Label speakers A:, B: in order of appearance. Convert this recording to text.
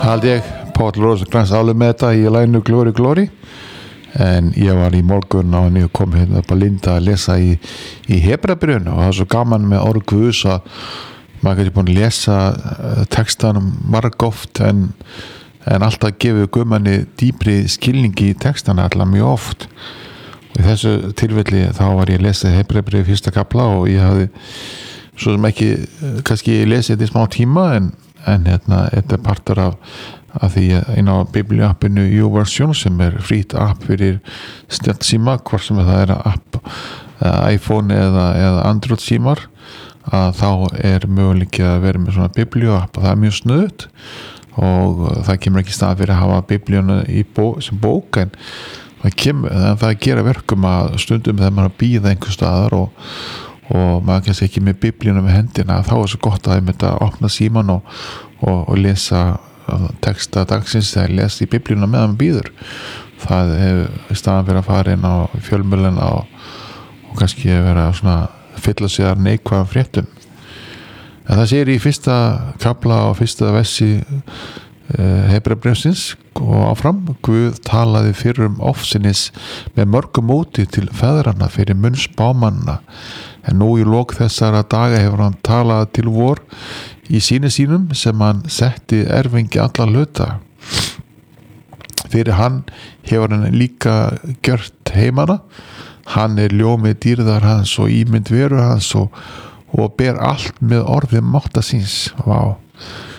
A: held ég. Páll Rósenkrantz alveg með þetta í laginu Glory Glory, en ég var í morgun á henni og kom hérna upp að Linda að lesa í Hebreabréfinu og það er svo gaman með orð Guðs að maður getur búin að lesa textanum margoft en alltaf gefur Guðmanni dýpri skilningi í textana alltaf mjög oft. Og í þessu tilfelli þá var ég að lesa Hebreabréf fyrsta kafla og ég hafði svo sem ekki kannski lesið þetta í smá tíma en hérna, þetta er partur af því inn á biblíuappinu YouVersion sem er frýtt app fyrir snjallsíma, hvort sem það er app iPhone eða Android símar, að þá er möguleiki að vera með svona biblíuapp og það er mjög snuðt og það kemur ekki stað fyrir að hafa biblíuna sem bók en það gera verkum að stundum þegar maður býða einhver staðar og maður kannski ekki með biblíuna með hendina, þá er svo gott að þetta opna síman og lesa texta dagsins þegar lesa í biblíuna meðan maður býður. Það hefur staðan fyrir að fara inn á fjölmiðlana og kannski vera svona fylla sig að neikvæðum fréttum. En það segir í fyrsta kafla og fyrsta versi Hebreabréfsins og áfram: Guð talaði fyrir ofsinnis með mörgum móti til feðranna fyrir munn spámanna, en nú í lok þessara daga hefur hann talað til vor í sínum sem hann setti erfingi alla hluta. Fyrir hann hefur hann líka gjört heimana, hann er ljómi dýrðar hans og ímynd veru hans og ber allt með orði mátta síns. Vá.